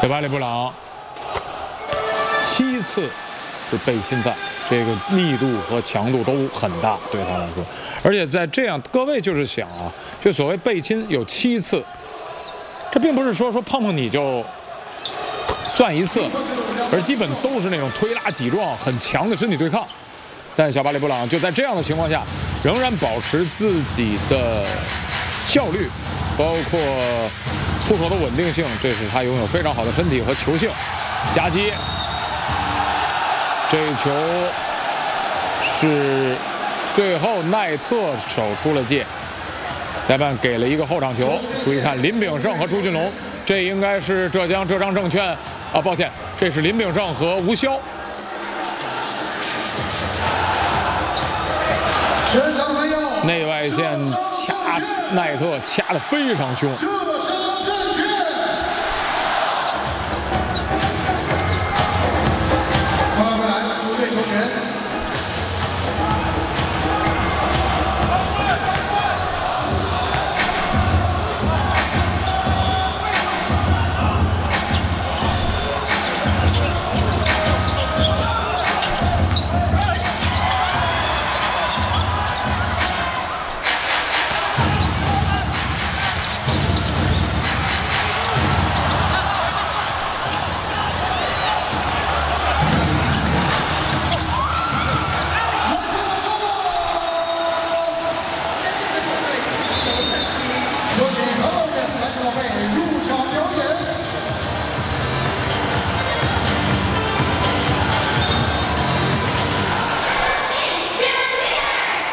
小巴里布朗7次是被侵犯，这个密度和强度都很大，对他来说。而且在这样，各位就是想啊，就所谓被侵有7次，这并不是说碰碰你就算1次，而基本都是那种推拉挤撞很强的身体对抗。但小巴里布朗就在这样的情况下，仍然保持自己的效率，包括出手的稳定性，这是他拥有非常好的身体和球性。夹击，这一球是最后奈特手出了界，裁判给了一个后场球。注意看林炳胜和朱俊龙，这应该是浙江浙商证券啊，抱歉，这是林炳胜和吴潇。内外线掐奈特掐得非常凶。